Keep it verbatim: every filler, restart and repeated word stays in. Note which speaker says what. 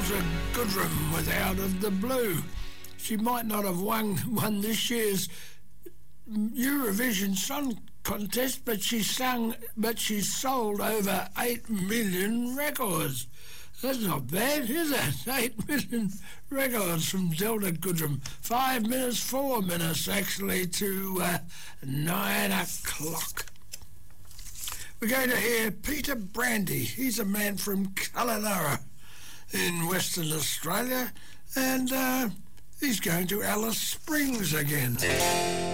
Speaker 1: Delta Goodrem with Out of the Blue. She might not have won, won this year's Eurovision Song Contest, but she sung, but she sold over eight million records. That's not bad, is it? Eight million records from Delta Goodrem. Five minutes, four minutes actually to uh, nine o'clock. We're going to hear Peter Brandy. He's a man from Kununurra in Western Australia, and uh, he's going to Alice Springs again.